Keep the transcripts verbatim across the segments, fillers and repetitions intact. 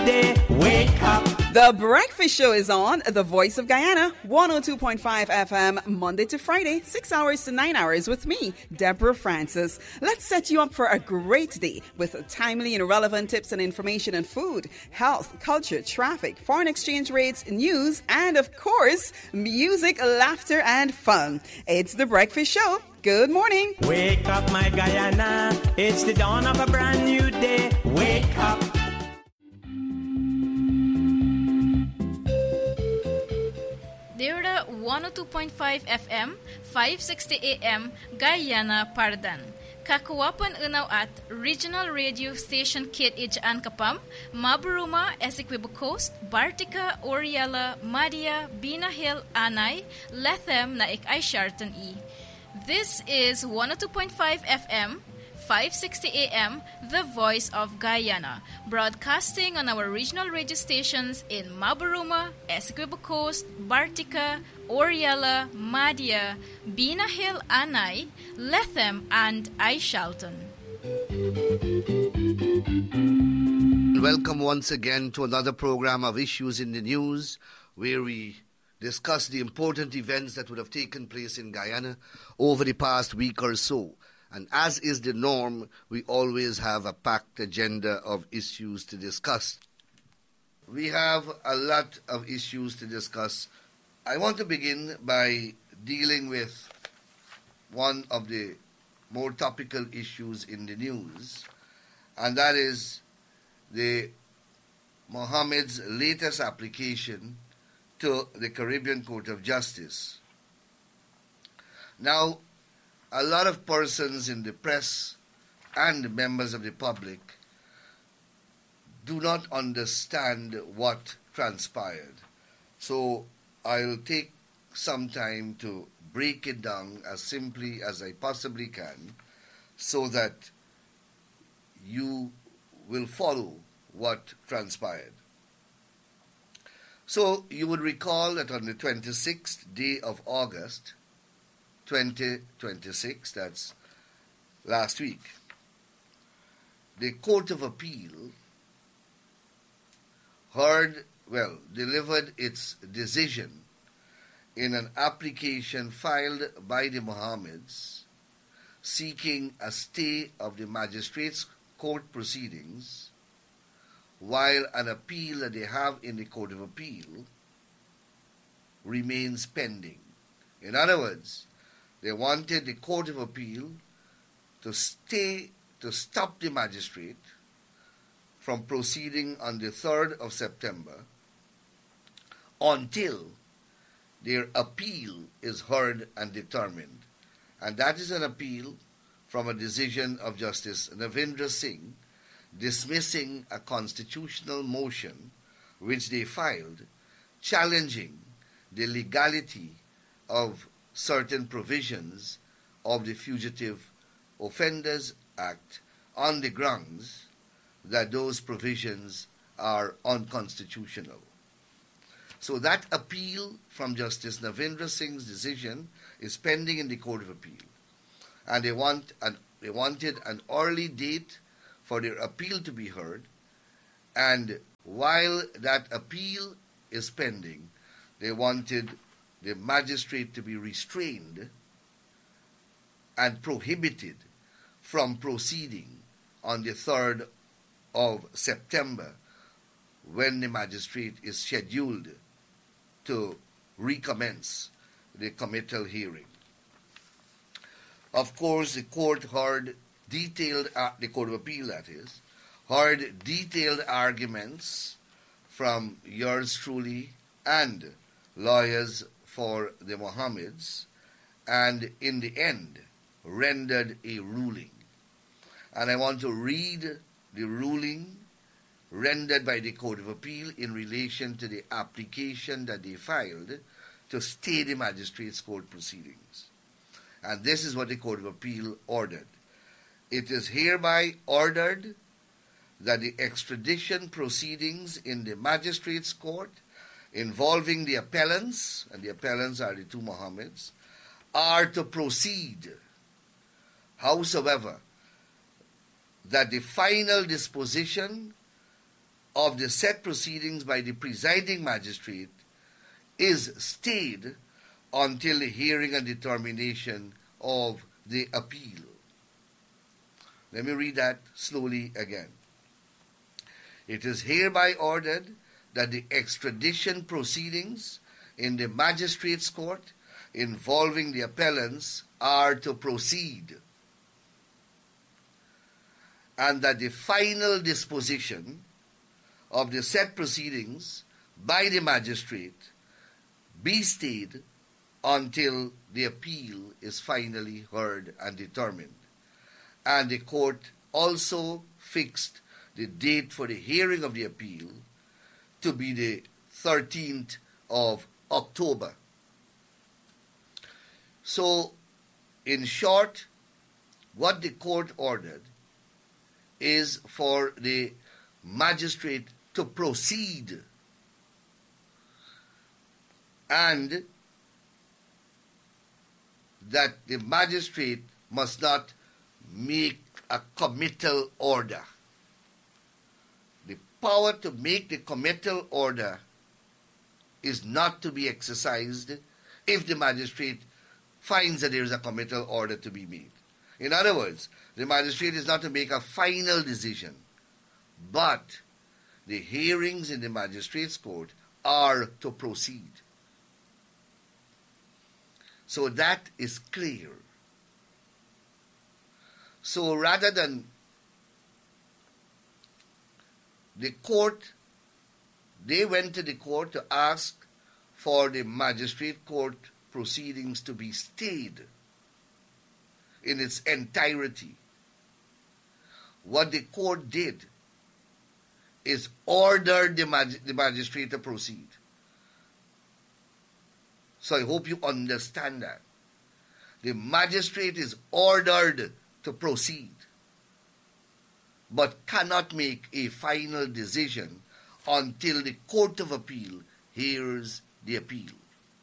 Wake up. The Breakfast Show is on The Voice of Guyana, one oh two point five F M, Monday to Friday, six hours to nine hours with me, Deborah Francis. Let's set you up for a great day with timely and relevant tips and information on food, health, culture, traffic, foreign exchange rates, news, and of course, music, laughter, and fun. It's The Breakfast Show. Good morning. Wake up, my Guyana. It's the dawn of a brand new day. Wake up. Dira one oh two point five F M, five sixty A M, Guyana, Pardan. Kakuwapan unaw at Regional Radio Station Kit Ijaan Kapam, Maburuma, Essequibo Coast, Bartica, Oriela, Madia, Bina Hill, Anay, Lethem na ik ay Sharton E. This is one oh two point five F M, five sixty A M, The Voice of Guyana, broadcasting on our regional radio stations in Maburuma, Essequibo Coast, Bartica, Oriela, Madia, Bina Hill, Anay, Lethem, and Aishalton. Welcome once again to another program of Issues in the News, where we discuss the important events that would have taken place in Guyana over the past week or so. And as is the norm, we always have a packed agenda of issues to discuss. We have a lot of issues to discuss. I want to begin by dealing with one of the more topical issues in the news, and that is the Mohammed's latest application to the Caribbean Court of Justice. Now, a lot of persons in the press and members of the public do not understand what transpired. So I'll take some time to break it down as simply as I possibly can so that you will follow what transpired. So you would recall that on the twenty-sixth day of August, twenty twenty-six, that's last week, the Court of Appeal heard, well, delivered its decision in an application filed by the Mohammeds seeking a stay of the magistrates' court proceedings while an appeal that they have in the Court of Appeal remains pending. In other words, they wanted the Court of Appeal to stay, to stop the magistrate from proceeding on the third of September until their appeal is heard and determined. And that is an appeal from a decision of Justice Navindra Singh dismissing a constitutional motion which they filed challenging the legality of certain provisions of the Fugitive Offenders Act on the grounds that those provisions are unconstitutional. So that appeal from Justice Navindra Singh's decision is pending in the Court of Appeal. And they want an, they wanted an early date for their appeal to be heard. And while that appeal is pending, they wanted the magistrate to be restrained and prohibited from proceeding on the third of September when the magistrate is scheduled to recommence the committal hearing. Of course, the court heard detailed, uh, the Court of Appeal that is, heard detailed arguments from yours truly and lawyers for the Mohammeds, and in the end rendered a ruling. And I want to read the ruling rendered by the Court of Appeal in relation to the application that they filed to stay the magistrate's court proceedings. And this is what the Court of Appeal ordered. It is hereby ordered that the extradition proceedings in the magistrate's court involving the appellants, and the appellants are the two Mohammeds, are to proceed. Howsoever, that the final disposition of the set proceedings by the presiding magistrate is stayed until the hearing and determination of the appeal. Let me read that slowly again. It is hereby ordered that the extradition proceedings in the magistrate's court involving the appellants are to proceed, and that the final disposition of the said proceedings by the magistrate be stayed until the appeal is finally heard and determined. And the court also fixed the date for the hearing of the appeal to be the thirteenth of October. So, in short, what the court ordered is for the magistrate to proceed, and that the magistrate must not make a committal order. The power to make the committal order is not to be exercised if the magistrate finds that there is a committal order to be made. In other words, the magistrate is not to make a final decision, but the hearings in the magistrate's court are to proceed. So that is clear. So rather than the court, they went to the court to ask for the magistrate court proceedings to be stayed in its entirety. What the court did is order the, mag- the magistrate to proceed. So I hope you understand that. The magistrate is ordered to proceed, but cannot make a final decision until the Court of Appeal hears the appeal.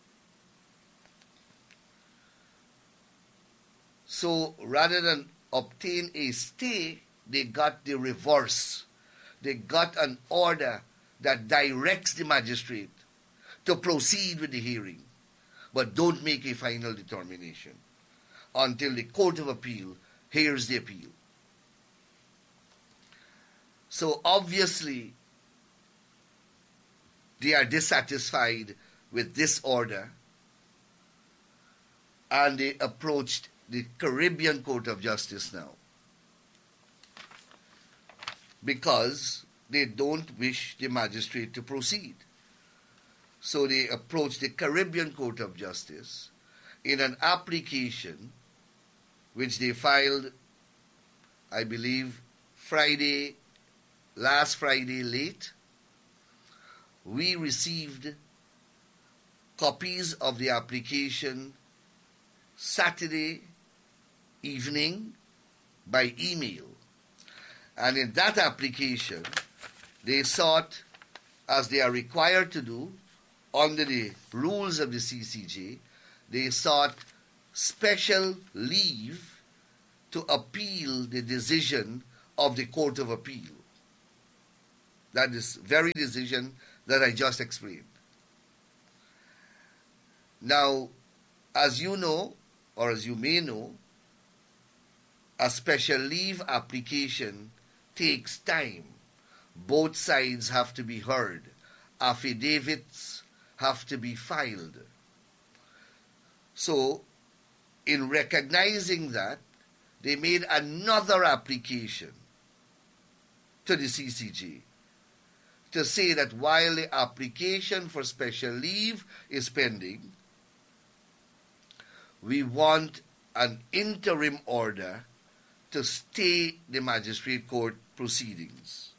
So rather than obtain a stay, they got the reverse. They got an order that directs the magistrate to proceed with the hearing, but don't make a final determination until the Court of Appeal hears the appeal. So obviously, they are dissatisfied with this order, and they approached the Caribbean Court of Justice now, because they don't wish the magistrate to proceed. So they approached the Caribbean Court of Justice in an application which they filed, I believe, Friday, last Friday late. We received copies of the application Saturday evening by email. And in that application, they sought, as they are required to do under the rules of the C C J, they sought special leave to appeal the decision of the Court of Appeal. That is very decision that I just explained. Now, as you know, or as you may know, a special leave application takes time. Both sides have to be heard. Affidavits have to be filed. So, in recognizing that, they made another application to the C C J to say that while the application for special leave is pending, we want an interim order to stay the magistrate court proceedings.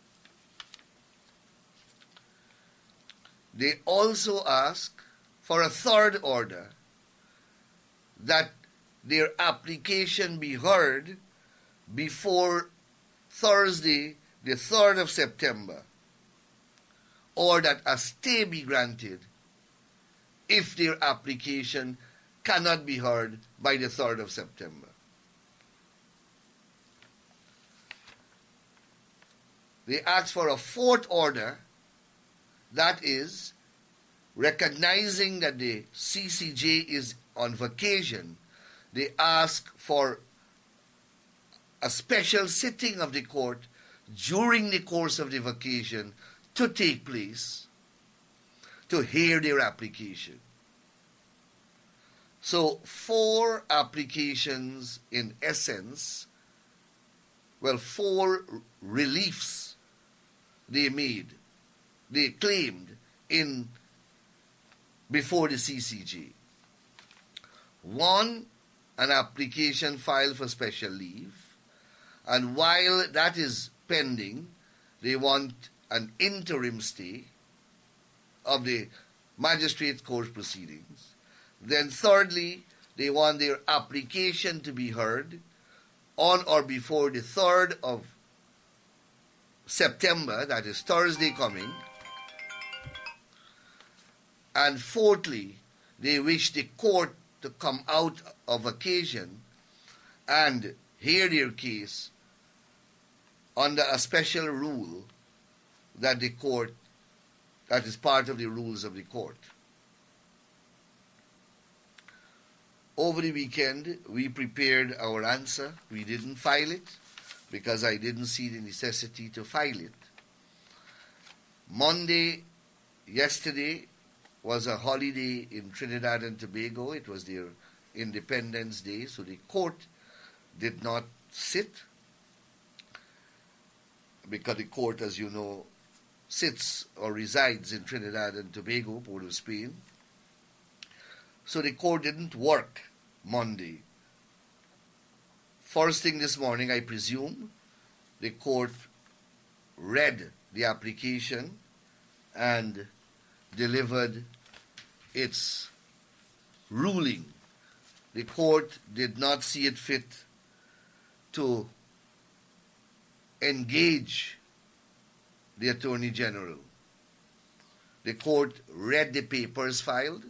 They also ask for a third order, that their application be heard before Thursday, the third of September, or that a stay be granted if their application cannot be heard by the third of September. they asked for a fourth order, that is, recognizing that the C C J is on vacation, they asked for a special sitting of the court during the course of the vacation to take place to hear their application. So four applications in essence, well, four reliefs they made, they claimed in before the C C J. One, an application filed for special leave, and while that is pending, they want an interim stay of the magistrate court proceedings. Then thirdly, they want their application to be heard on or before the third of September, that is Thursday coming. And fourthly, they wish the court to come out of vacation and hear their case under a special rule that the court, that is part of the rules of the court. Over the weekend, we prepared our answer. We didn't file it because I didn't see the necessity to file it. Monday, yesterday, was a holiday in Trinidad and Tobago. It was their Independence Day, so the court did not sit because the court, as you know, sits or resides in Trinidad and Tobago, Port of Spain. So the court didn't work Monday. First thing this morning, I presume, the court read the application and delivered its ruling. The court did not see it fit to engage the Attorney General. The court read the papers filed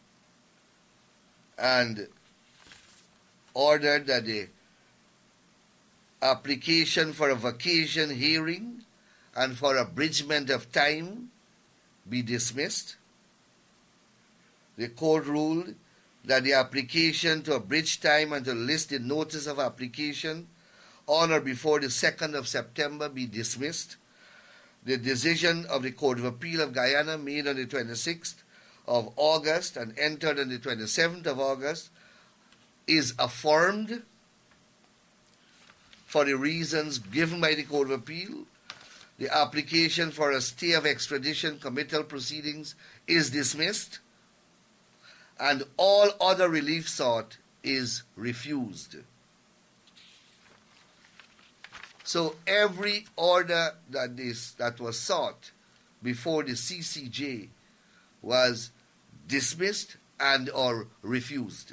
and ordered that the application for a vacation hearing and for abridgment of time be dismissed. The court ruled that the application to abridge time and to list the notice of application on or before the second of September be dismissed. The decision of the Court of Appeal of Guyana, made on the twenty-sixth of August and entered on the twenty-seventh of August, is affirmed for the reasons given by the Court of Appeal. The application for a stay of extradition committal proceedings is dismissed, and all other relief sought is refused. So every order that is that was sought before the C C J was dismissed and or refused.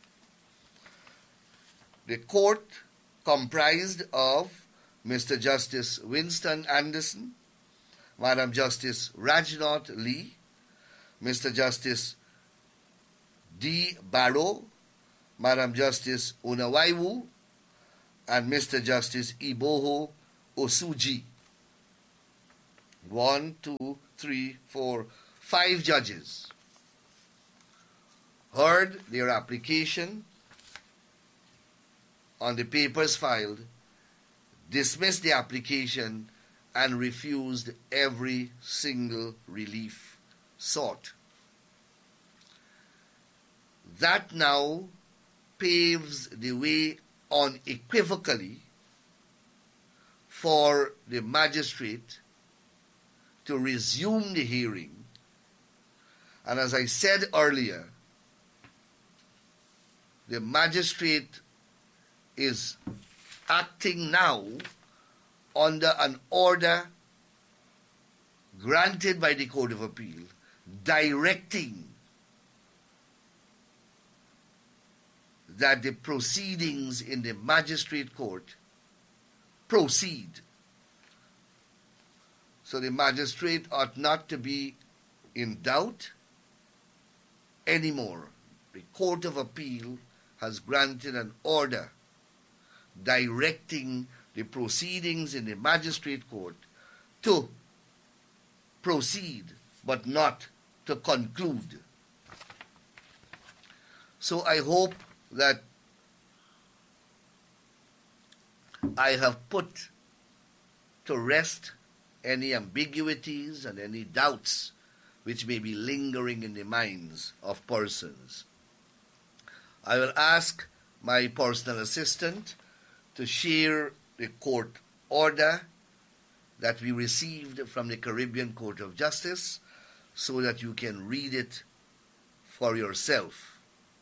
The court comprised of Mister Justice Winston Anderson, Madam Justice Rajnath Lee, Mister Justice D. Barrow, Madam Justice Unawaiwu, and Mister Justice Iboho Osuji. One, two, three, four, five judges heard their application on the papers filed, dismissed the application, and refused every single relief sought. That now paves the way unequivocally for the magistrate to resume the hearing. And as I said earlier, the magistrate is acting now under an order granted by the Court of Appeal directing that the proceedings in the magistrate court proceed. So the magistrate ought not to be in doubt anymore. The Court of Appeal has granted an order directing the proceedings in the magistrate court to proceed, but not to conclude. So I hope that I have put to rest any ambiguities and any doubts which may be lingering in the minds of persons. I will ask my personal assistant to share the court order that we received from the Caribbean Court of Justice so that you can read it for yourself.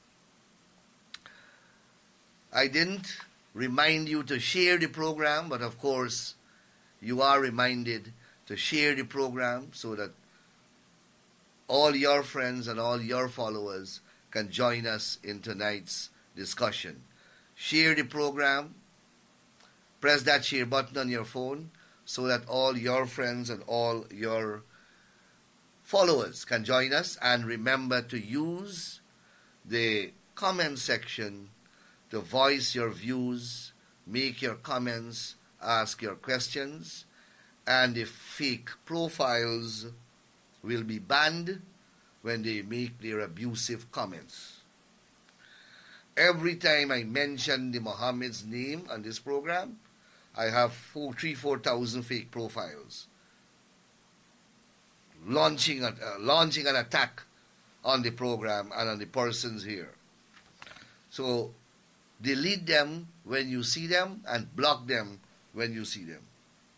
I didn't remind you to share the program, but of course you are reminded to share the program so that all your friends and all your followers can join us in tonight's discussion. Share the program. Press that share button on your phone so that all your friends and all your followers can join us. And remember to use the comment section to voice your views, make your comments, ask your questions, and the fake profiles will be banned when they make their abusive comments. Every time I mention the Muhammad's name on this program, I have four, three, four thousand fake profiles launching, a, uh, launching an attack on the program and on the persons here. So delete them when you see them and block them when you see them.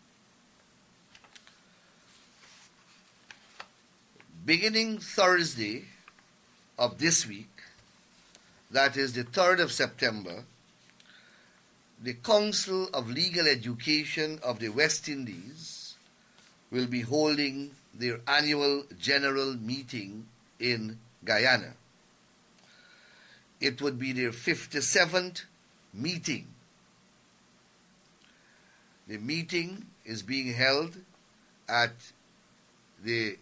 Beginning Thursday of this week, that is the third of September, the Council of Legal Education of the West Indies will be holding their annual general meeting in Guyana. It would be their fifty-seventh meeting. The meeting is being held at the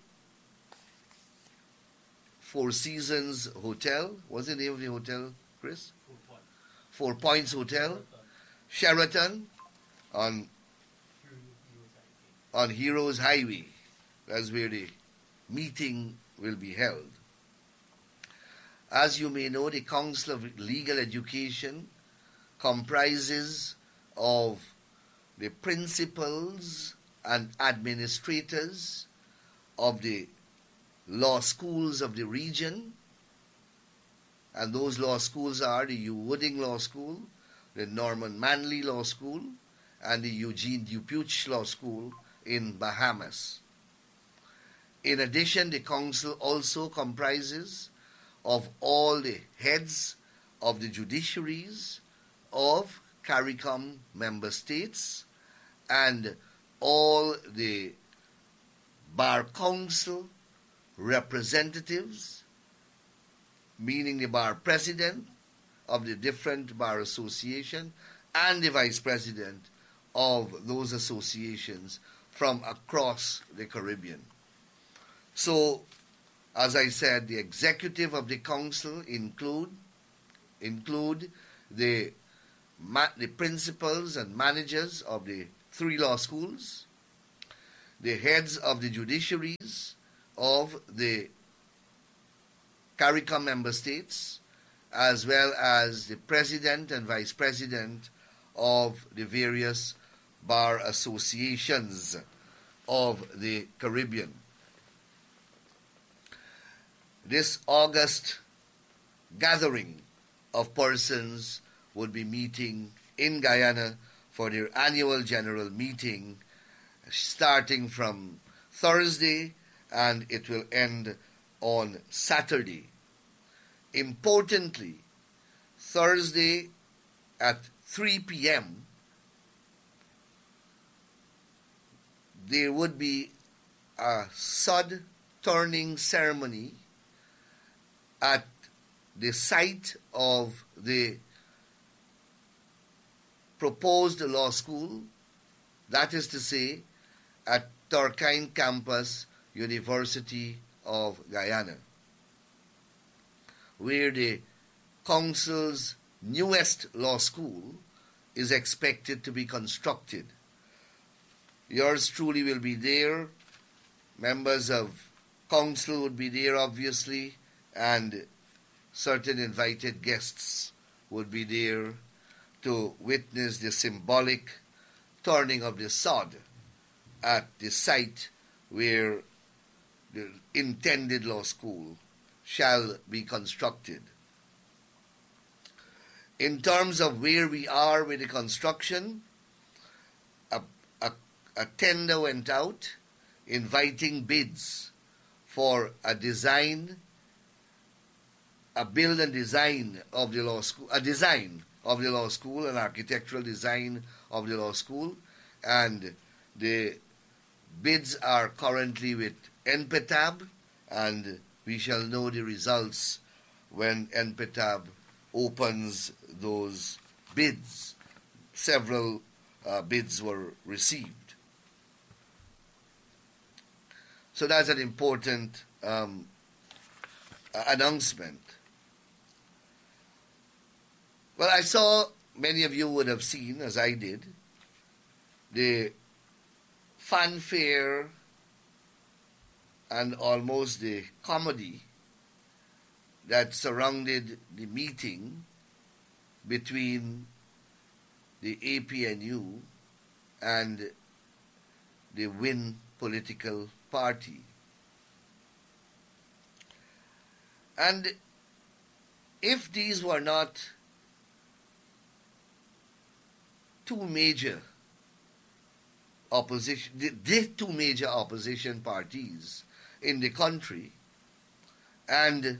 Four Seasons Hotel. What's the name of the hotel, Chris? Four Points. Four Points Hotel. Sheraton on on Heroes Highway. That's where the meeting will be held. As you may know, the Council of Legal Education comprises of the principals and administrators of the law schools of the region, and those law schools are the Hugh Wooding Law School, the Norman Manley Law School, and the Eugene Dupuch Law School in Bahamas. In addition, the council also comprises of all the heads of the judiciaries of CARICOM member states and all the Bar Council representatives, meaning the bar president of the different bar association and the vice president of those associations from across the Caribbean. So, as I said, the executive of the council include include the ma- the principals and managers of the three law schools, the heads of the judiciaries of the CARICOM member states, as well as the president and vice president of the various bar associations of the Caribbean. This August gathering of persons would be meeting in Guyana for their annual general meeting starting from Thursday, and it will end on Saturday. Importantly, Thursday at three p.m. there would be a sod turning ceremony at the site of the proposed law school, that is to say, at Turkine Campus, University of Guyana, where the council's newest law school is expected to be constructed. Yours truly will be there. Members of council would be there, obviously, and certain invited guests would be there to witness the symbolic turning of the sod at the site where the intended law school shall be constructed. In terms of where we are with the construction, a, a, a tender went out inviting bids for a design, a build and design of the law school, a design of the law school, an architectural design of the law school, and the bids are currently with N P E T A B, and we shall know the results when N P E T A B opens those bids. Several uh, bids were received. So that's an important um, announcement. Well, I saw, many of you would have seen, as I did, the fanfare and almost the comedy that surrounded the meeting between the A P N U and the WIN political party. And if these were not two major opposition, the, the two major opposition parties in the country, and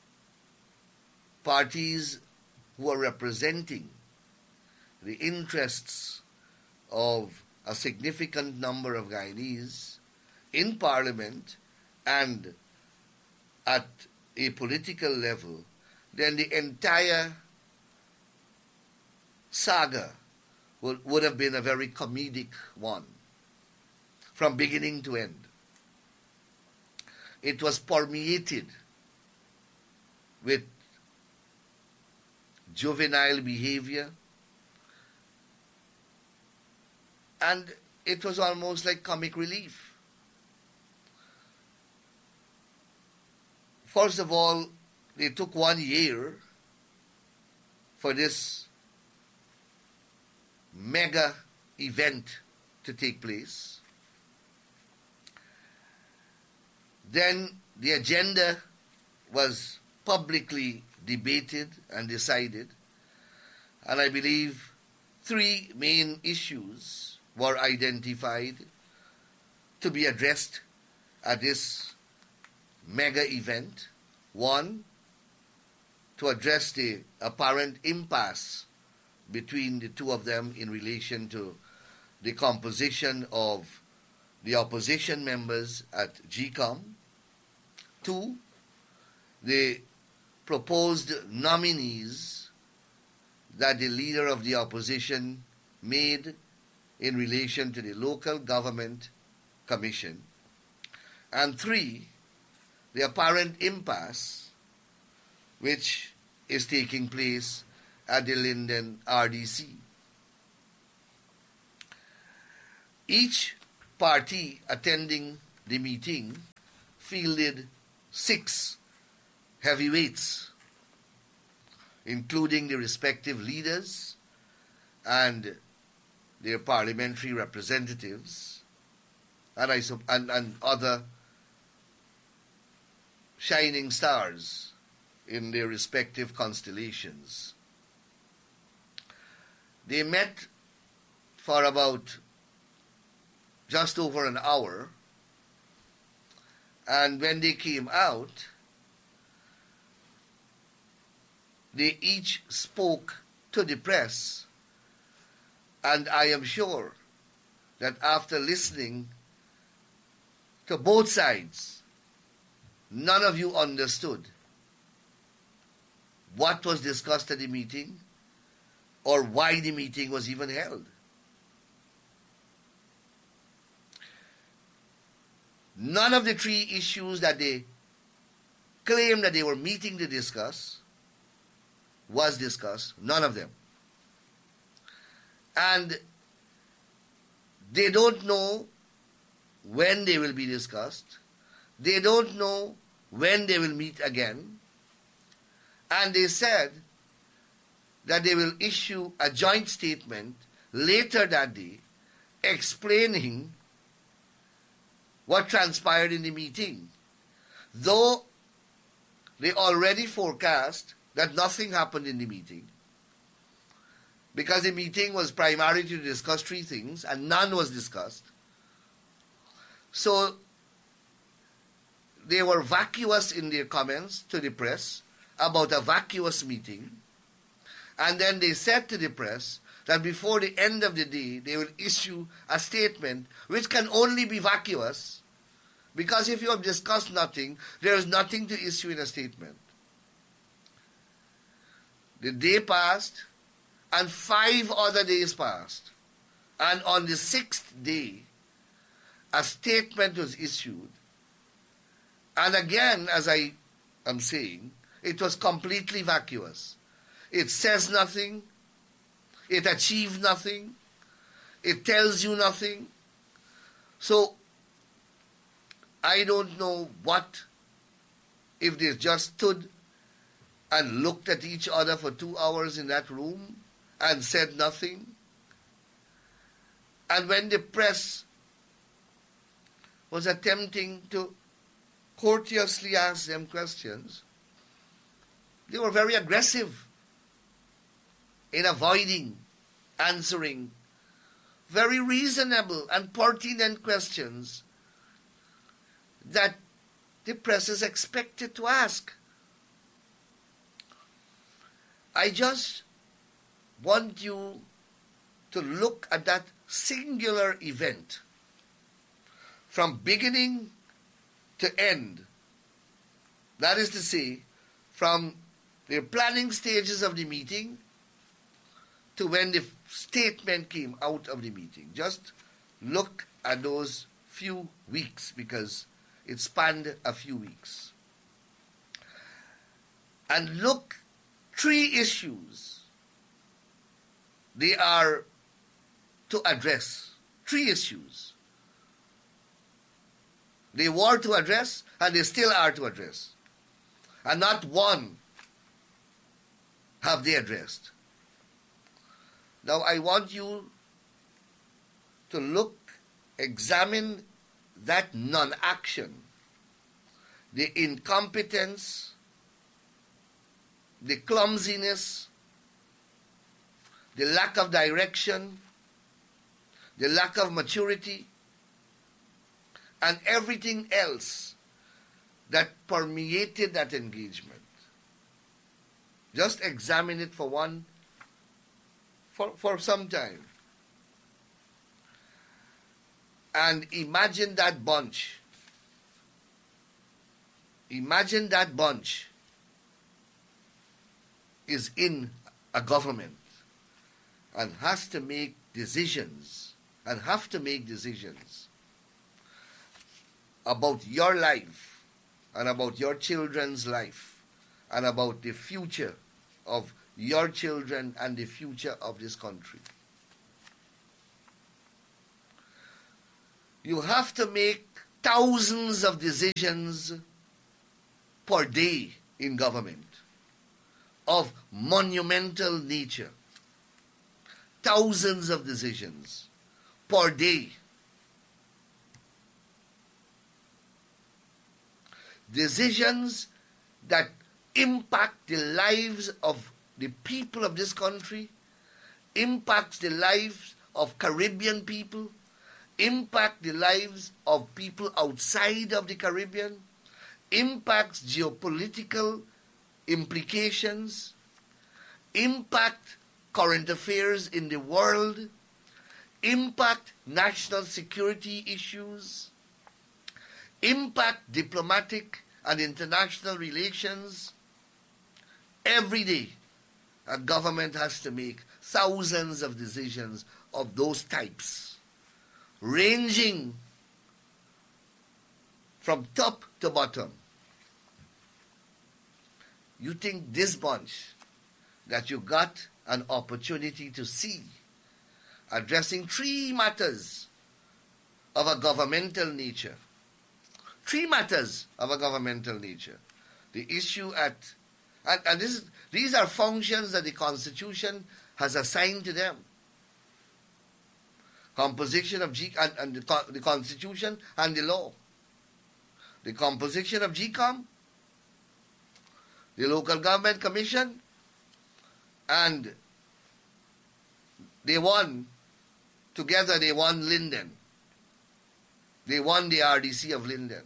parties who are representing the interests of a significant number of Guyanese in Parliament and at a political level, then the entire saga would, would have been a very comedic one, from beginning to end. It was permeated with juvenile behavior, and it was almost like comic relief. First of all, it took one year for this mega event to take place. Then the agenda was publicly debated and decided, and I believe three main issues were identified to be addressed at this mega event. One, to address the apparent impasse between the two of them in relation to the composition of the opposition members at G COM. Two, the proposed nominees that the leader of the opposition made in relation to the local government commission. And three, the apparent impasse which is taking place at the Linden R D C. Each party attending the meeting fielded six heavyweights, including the respective leaders and their parliamentary representatives, and, I, and, and other shining stars in their respective constellations. They met for about just over an hour, and when they came out, they each spoke to the press, and I am sure that after listening to both sides, none of you understood what was discussed at the meeting or why the meeting was even held. None of the three issues that they claimed that they were meeting to discuss was discussed, none of them. And They don't know when they will be discussed. They don't know when they will meet again. And they said that they will issue a joint statement later that day explaining what transpired in the meeting. Though they already forecast that nothing happened in the meeting, because the meeting was primarily to discuss three things and none was discussed. So they were vacuous in their comments to the press about a vacuous meeting. And then they said to the press that before the end of the day, they will issue a statement which can only be vacuous, because if you have discussed nothing, there is nothing to issue in a statement. The day passed, and five other days passed. And on the sixth day, a statement was issued. And again, as I am saying, it was completely vacuous. It says nothing. It achieves nothing. It tells you nothing. So, I don't know what, if they just stood and looked at each other for two hours in that room and said nothing. And when the press was attempting to courteously ask them questions, they were very aggressive in avoiding answering very reasonable and pertinent questions that the press is expected to ask. I just want you to look at that singular event from beginning to end. That is to say, from the planning stages of the meeting to when the statement came out of the meeting. Just look at those few weeks, because it spanned a few weeks. And look, three issues they are to address. Three issues. They were to address, and they still are to address. And not one have they addressed. Now I want you to look, examine that non-action, the incompetence, the clumsiness, the lack of direction, the lack of maturity, and everything else that permeated that engagement. Just examine it for one, for, for some time. And imagine that bunch. Imagine that bunch is in a government and has to make decisions, and have to make decisions about your life and about your children's life and about the future of your children and the future of this country. You have to make thousands of decisions per day in government of monumental nature. Thousands of decisions per day. Decisions that impact the lives of the people of this country, impacts the lives of Caribbean people, impact the lives of people outside of the Caribbean, impacts geopolitical implications, impact current affairs in the world, impact national security issues, impact diplomatic and international relations. Every day, a government has to make thousands of decisions of those types, ranging from top to bottom. You think this bunch that you got an opportunity to see, addressing three matters of a governmental nature. Three matters of a governmental nature. The issue at, and, and this is, these are functions that the Constitution has assigned to them. Composition of G, and, and the, the Constitution and the law. The composition of G COM, the Local Government Commission, and they won, together they won Linden. They won the R D C of Linden.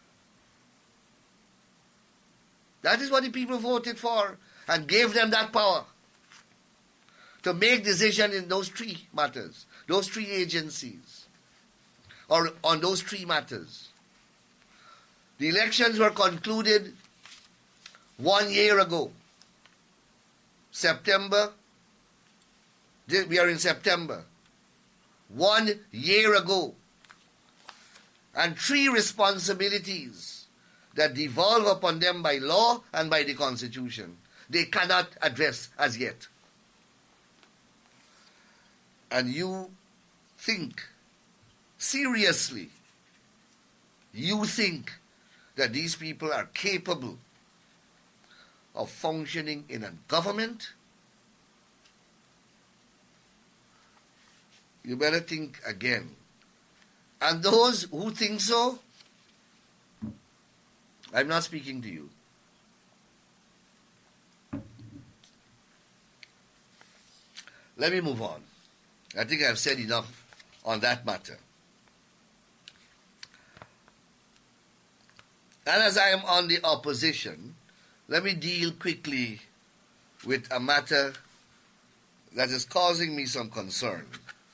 That is what the people voted for and gave them that power to make decisions in those three matters, those three agencies, or on those three matters. The elections were concluded one year ago. September, we are in September. One year ago. And three responsibilities that devolve upon them by law and by the Constitution, they cannot address as yet. And you think, seriously, you think that these people are capable of functioning in a government? You better think again. And those who think so, I'm not speaking to you. Let me move on. I think I've said enough on that matter. And as I am on the opposition, let me deal quickly with a matter that is causing me some concern.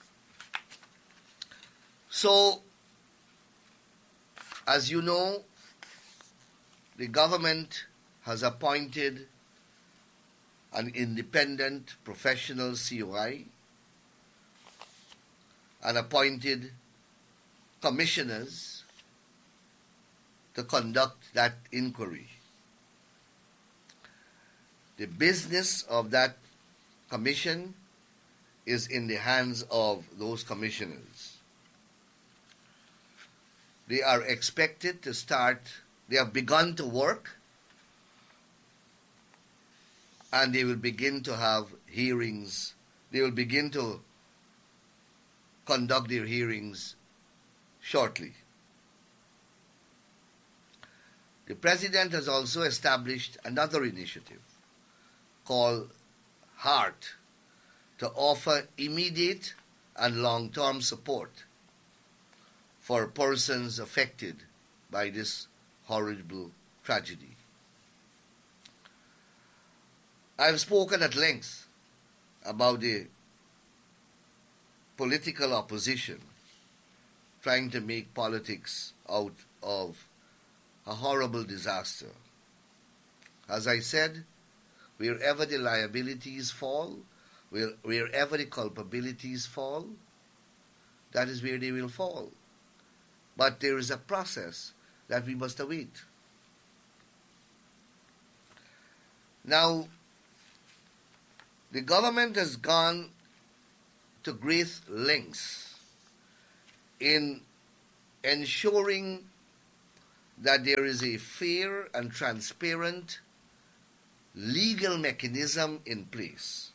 So, as you know, the government has appointed an independent professional C O I and appointed commissioners to conduct that inquiry. The business of that commission is in the hands of those commissioners. They are expected to start, they have begun to work, and they will begin to have hearings. They will begin to conduct their hearings shortly. The President has also established another initiative called HEART to offer immediate and long-term support for persons affected by this horrible tragedy. I've spoken at length about the political opposition trying to make politics out of a horrible disaster. As I said, wherever the liabilities fall, where, wherever the culpabilities fall, that is where they will fall. But there is a process that we must await. Now, the government has gone to great lengths in ensuring that there is a fair and transparent legal mechanism in place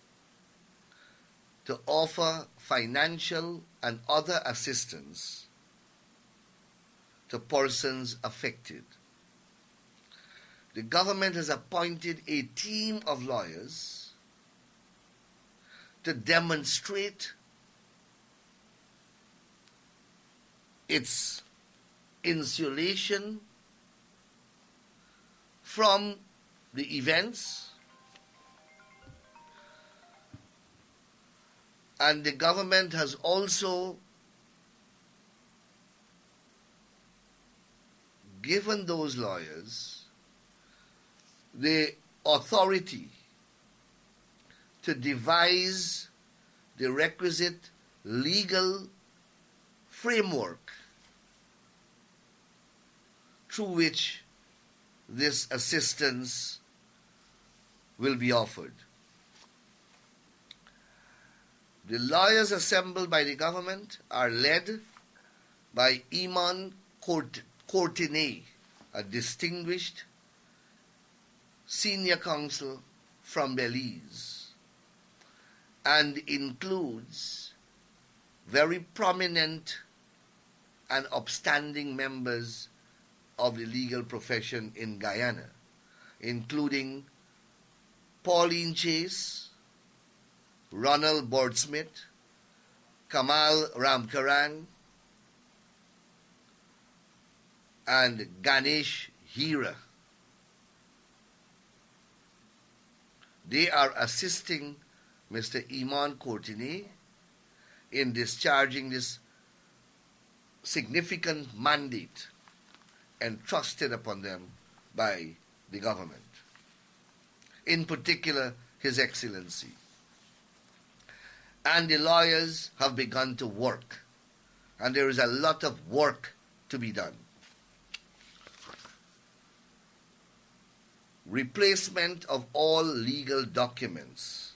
to offer financial and other assistance to persons affected. The government has appointed a team of lawyers to demonstrate its insulation from the events, and the government has also given those lawyers the authority to devise the requisite legal framework through which this assistance will be offered. The lawyers assembled by the government are led by Iman Court- Courtenay, a distinguished senior counsel from Belize, and includes very prominent and upstanding members of the legal profession in Guyana, including Pauline Chase, Ronald Bordsmith, Kamal Ramkaran, and Ganesh Hira. They are assisting Mister Iman Courtenay in discharging this significant mandate entrusted upon them by the government, in particular His Excellency. And the lawyers have begun to work, and there is a lot of work to be done. Replacement of all legal documents,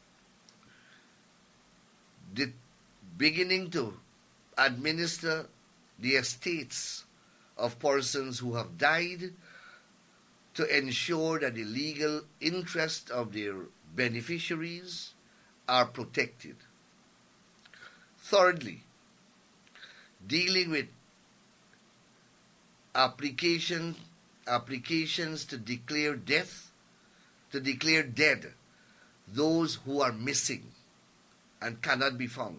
the beginning to administer the estates of persons who have died to ensure that the legal interests of their beneficiaries are protected. Thirdly, dealing with application, applications to declare death, to declare dead those who are missing and cannot be found.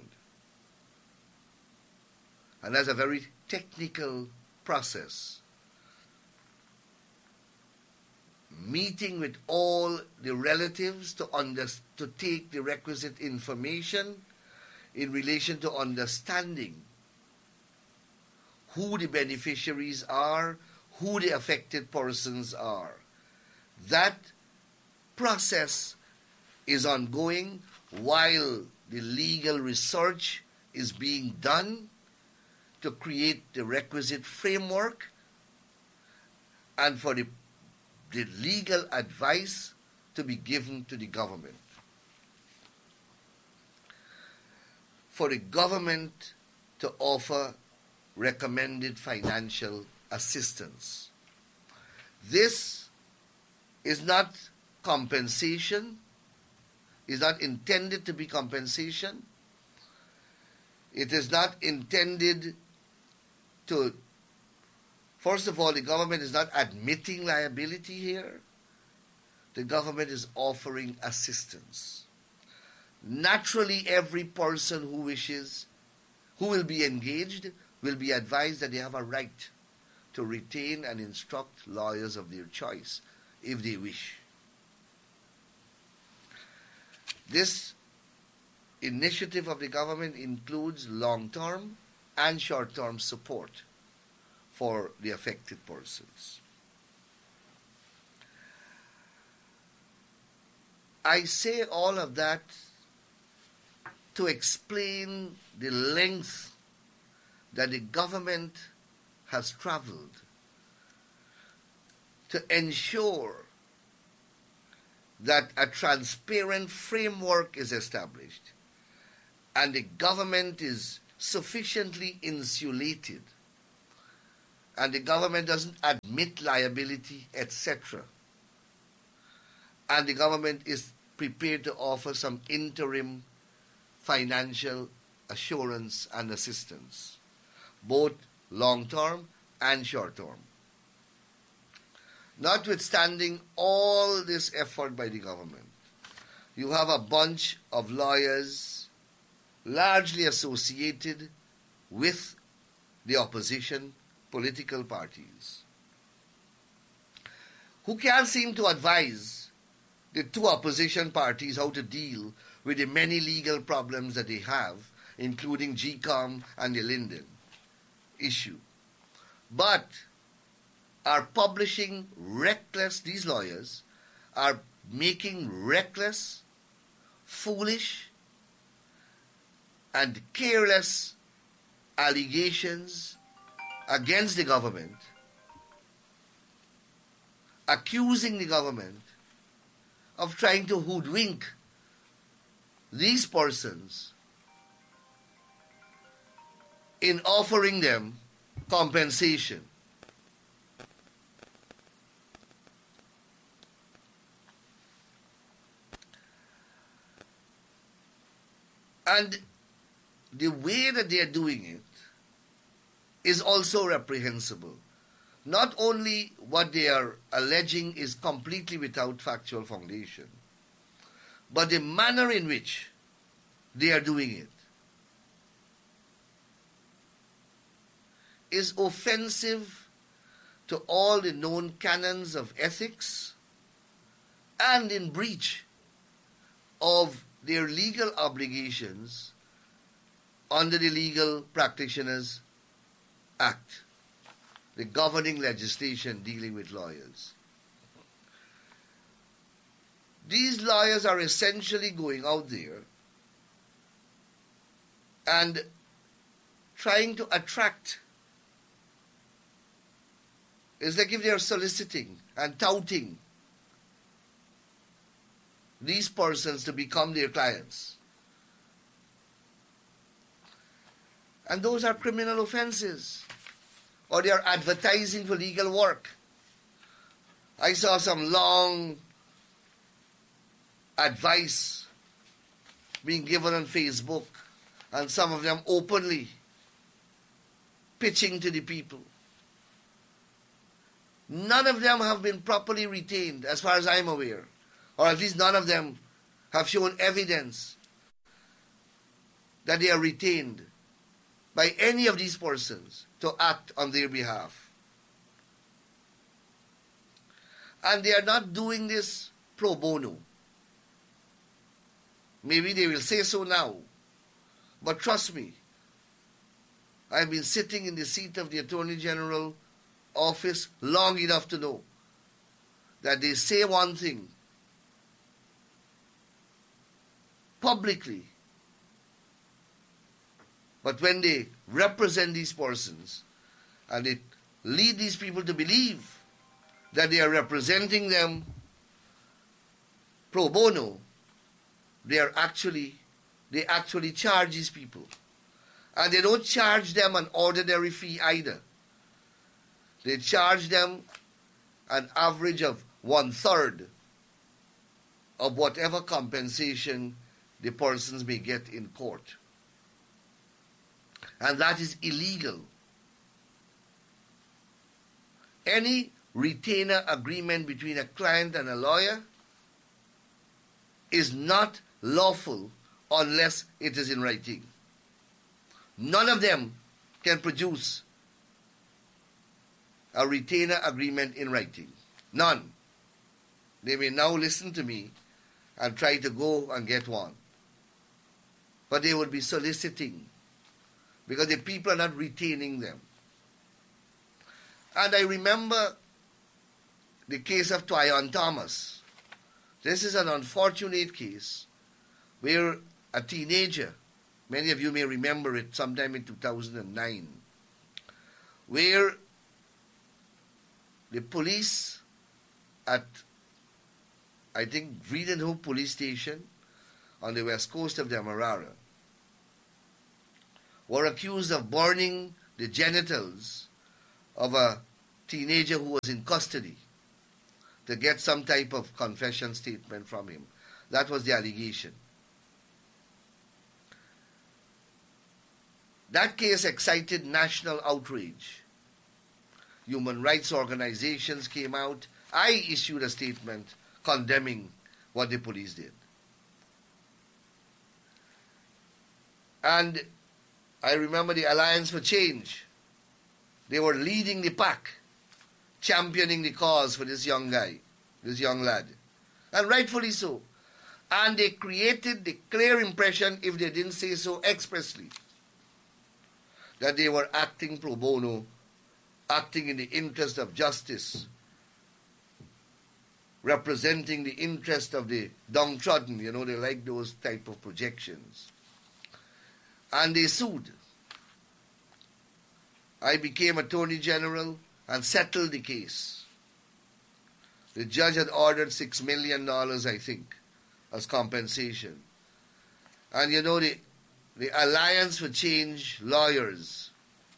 And that's a very technical process. Meeting with all the relatives to, under, to take the requisite information in relation to understanding who the beneficiaries are, who the affected persons are. That process is ongoing while the legal research is being done to create the requisite framework and for the, the legal advice to be given to the government. For the government to offer recommended financial assistance. This is not compensation, is not intended to be compensation. It is not intended to, first of all, the government is not admitting liability here. The government is offering assistance. Naturally, every person who wishes, who will be engaged, will be advised that they have a right to retain and instruct lawyers of their choice if they wish. This initiative of the government includes long-term and short-term support for the affected persons. I say all of that to explain the length that the government has traveled to ensure that a transparent framework is established and the government is sufficiently insulated and the government doesn't admit liability, et cetera. And the government is prepared to offer some interim financial assurance and assistance, both long-term and short-term. Notwithstanding all this effort by the government, you have a bunch of lawyers largely associated with the opposition political parties who can't seem to advise the two opposition parties how to deal with the many legal problems that they have, including G COM and the Linden issue, but are publishing reckless, these lawyers are making reckless, foolish, and careless allegations against the government, accusing the government of trying to hoodwink these persons in offering them compensation. And the way that they are doing it is also reprehensible. Not only what they are alleging is completely without factual foundation, but the manner in which they are doing it is offensive to all the known canons of ethics and in breach of their legal obligations under the Legal Practitioners Act, the governing legislation dealing with lawyers. These lawyers are essentially going out there and trying to attract. It's like if they are soliciting and touting these persons to become their clients. And those are criminal offenses. Or they are advertising for legal work. I saw some long advice being given on Facebook, and some of them openly pitching to the people. None of them have been properly retained, as far as I'm aware. Or at least none of them have shown evidence that they are retained by any of these persons to act on their behalf. And they are not doing this pro bono. Maybe they will say so now, but trust me, I've been sitting in the seat of the Attorney General office long enough to know that they say one thing publicly, but when they represent these persons and they lead these people to believe that they are representing them pro bono, they are actually, they actually charge these people. And they don't charge them an ordinary fee either. They charge them an average of one third of whatever compensation the persons may get in court. And that is illegal. Any retainer agreement between a client and a lawyer is not lawful unless it is in writing. None of them can produce a retainer agreement in writing. None. They may now listen to me and try to go and get one. But they would be soliciting because the people are not retaining them. And I remember the case of Twayon Thomas. This is an unfortunate case where a teenager, many of you may remember it sometime in two thousand nine, where the police at, I think, Vredenhoek police station on the west coast of Demerara were accused of burning the genitals of a teenager who was in custody to get some type of confession statement from him. That was the allegation. That case excited national outrage. Human rights organizations came out. I issued a statement condemning what the police did. And I remember the Alliance for Change. They were leading the pack, championing the cause for this young guy, this young lad. And rightfully so. And they created the clear impression, if they didn't say so expressly, that they were acting pro bono, acting in the interest of justice, representing the interest of the downtrodden. You know, they like those type of projections. And they sued. I became Attorney General and settled the case. The judge had ordered six million dollars, I think, as compensation. And you know, the the Alliance for Change lawyers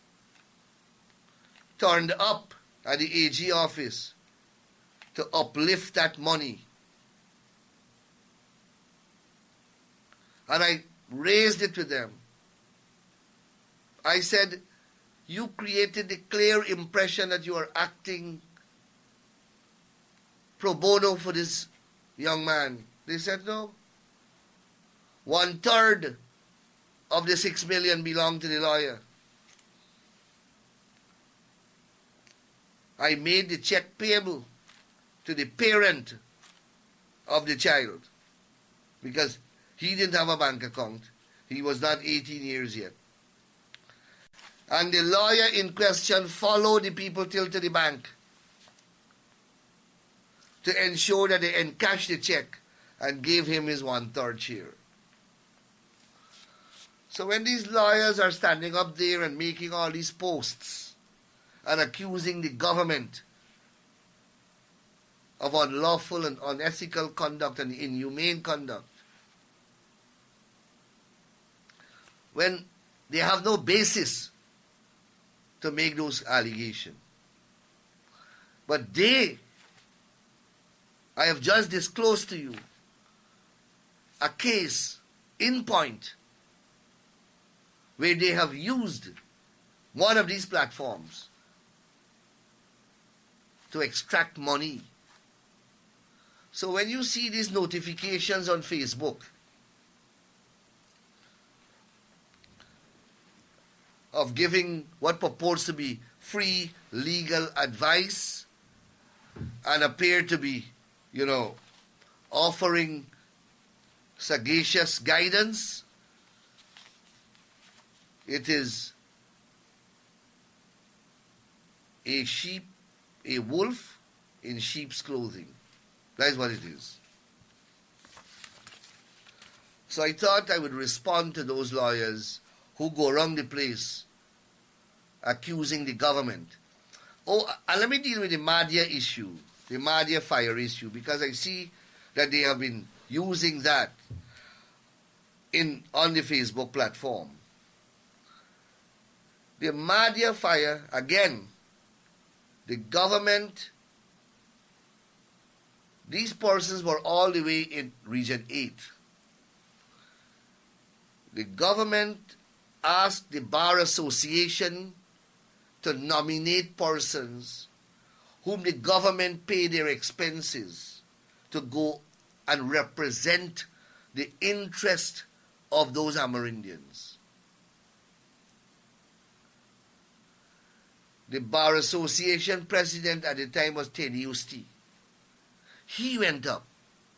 turned up at the A G office to uplift that money. And I raised it with them. I said, you created the clear impression that you are acting pro bono for this young man. They said no. One third of the six million belonged to the lawyer. I made the check payable to the parent of the child because he didn't have a bank account. He was not eighteen years yet. And the lawyer in question followed the people till to the bank to ensure that they encashed the check and gave him his one-third share. So when these lawyers are standing up there and making all these posts and accusing the government of unlawful and unethical conduct and inhumane conduct, when they have no basis to make those allegations. But they, I have just disclosed to you a case in point where they have used one of these platforms to extract money. So when you see these notifications on Facebook of giving what purports to be free legal advice and appear to be, you know, offering sagacious guidance, it is a sheep, a wolf in sheep's clothing. That is what it is. So I thought I would respond to those lawyers who go around the place accusing the government. Oh, and let me deal with the Madhya issue, the Madhya fire issue, because I see that they have been using that in on the Facebook platform. The Madhya fire, again, the government, these persons were all the way in Region eight. The government asked the Bar Association to nominate persons whom the government paid their expenses to go and represent the interest of those Amerindians. The Bar Association president at the time was Teddy Usti. He went up.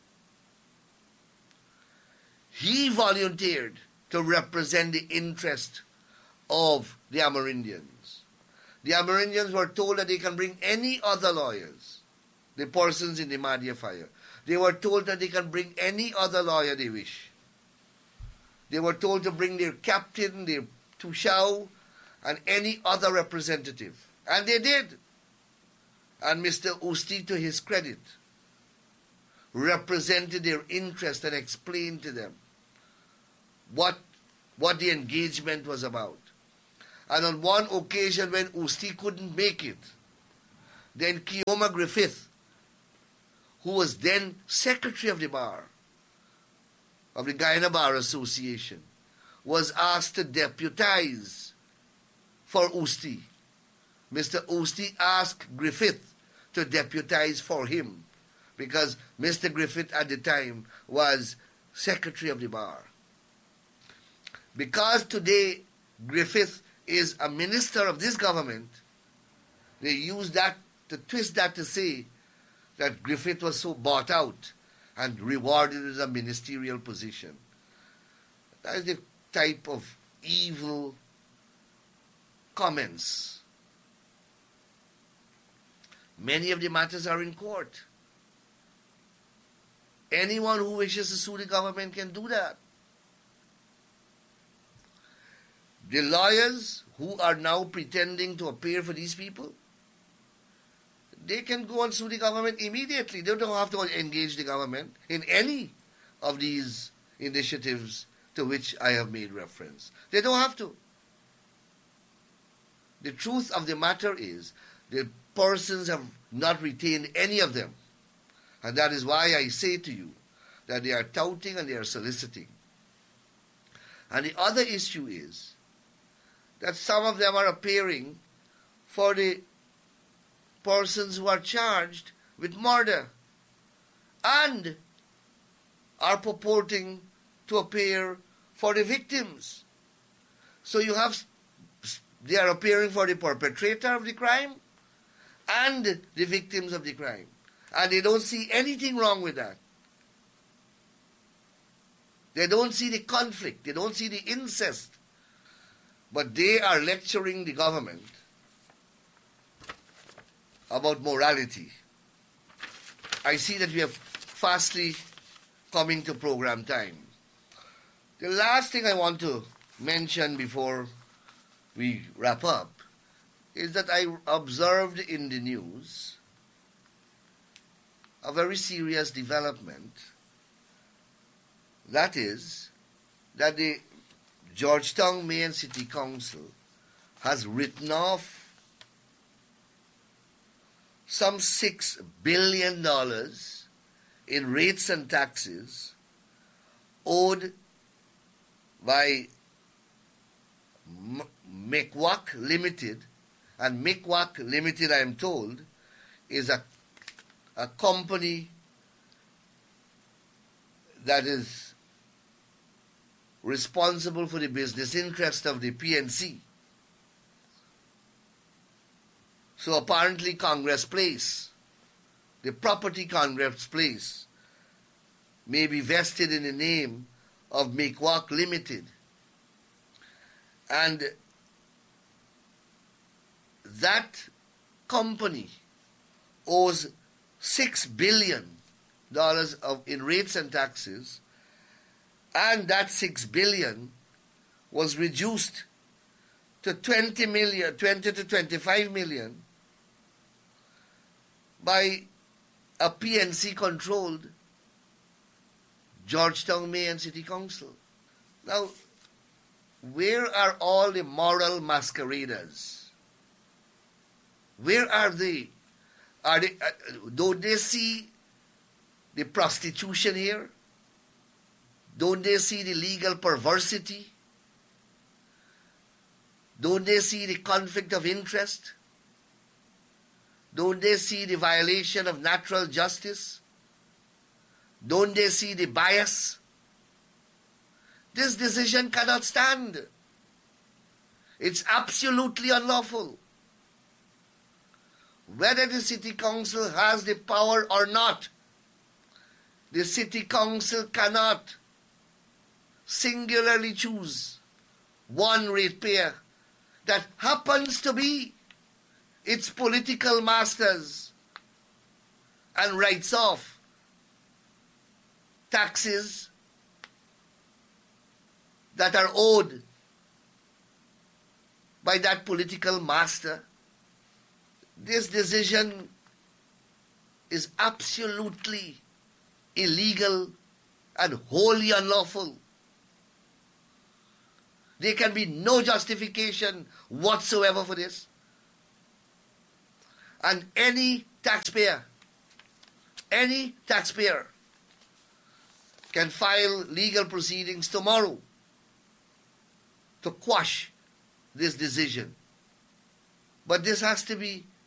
He volunteered to represent the interest of the Amerindians. The Amerindians were told that they can bring any other lawyers, the persons in the Madhya fire. They were told that they can bring any other lawyer they wish. They were told to bring their captain, their tushao, and any other representative. And they did. And Mister Usti, to his credit, represented their interest and explained to them what, what the engagement was about. And on one occasion when Usti couldn't make it, then Kioma Griffith, who was then secretary of the bar, of the Guyana Bar Association, was asked to deputize for Usti. Mister Usti asked Griffith to deputize for him because Mister Griffith at the time was secretary of the bar. Because today Griffith is a minister of this government, they use that to twist that to say that Griffith was so bought out and rewarded with a ministerial position. That is the type of evil comments. Many of the matters are in court. Anyone who wishes to sue the government can do that. The lawyers who are now pretending to appear for these people, they can go and sue the government immediately. They don't have to engage the government in any of these initiatives to which I have made reference. They don't have to. The truth of the matter is the persons have not retained any of them. And that is why I say to you that they are touting and they are soliciting. And the other issue is that some of them are appearing for the persons who are charged with murder and are purporting to appear for the victims. So you have, they are appearing for the perpetrator of the crime and the victims of the crime. And they don't see anything wrong with that. They don't see the conflict. They don't see the incest. But they are lecturing the government about morality. I see that we are fastly coming to program time. The last thing I want to mention before we wrap up is that I observed in the news a very serious development. That is, that the Georgetown Mayor and City Council has written off some six billion dollars in rates and taxes owed by M- Mikwak Limited. And Mikwak Limited, I am told, is a, a company that is responsible for the business interest of the P N C. So apparently Congress Place, the property Congress Place, may be vested in the name of Mikwak Limited. And that company owes six billion dollars of in rates and taxes, and that six billion dollars was reduced to twenty million, twenty to twenty-five million by a P N C-controlled Georgetown Mayor and City Council. Now, where are all the moral masqueraders? Where are they? Are they? Uh, don't they see the prostitution here? Don't they see the legal perversity? Don't they see the conflict of interest? Don't they see the violation of natural justice? Don't they see the bias? This decision cannot stand. It's absolutely unlawful. Whether the City Council has the power or not, the City Council cannot singularly choose one ratepayer that happens to be its political masters and writes off taxes that are owed by that political master. This decision is absolutely illegal and wholly unlawful. There can be no justification whatsoever for this. And any taxpayer, any taxpayer can file legal proceedings tomorrow to quash this decision. But this has to be